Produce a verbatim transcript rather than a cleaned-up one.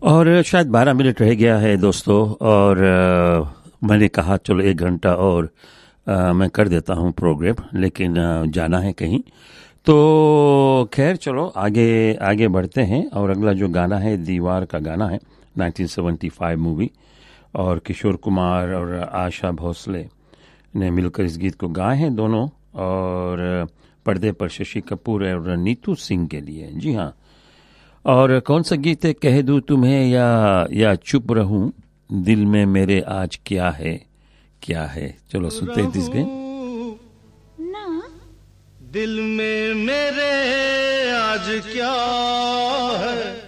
और शायद बारह मिनट रह गया है दोस्तों, और आ, मैंने कहा चलो एक घंटा और आ, मैं कर देता हूँ प्रोग्राम, लेकिन आ, जाना है कहीं। तो खैर चलो आगे आगे बढ़ते हैं। और अगला जो गाना है दीवार का गाना है, नाइनटीन सेवेंटी फाइव मूवी, और किशोर कुमार और आशा भोसले ने मिलकर इस गीत को गाए हैं दोनों, और पर्दे पर शशि कपूर और नीतू सिंह के लिए। जी हाँ। और कौन सा गीत है, कह दूं तुम्हें या या चुप रहूं, दिल में मेरे आज क्या है क्या है। चलो सुनते हैं दिस गए ना, दिल में मेरे आज क्या है।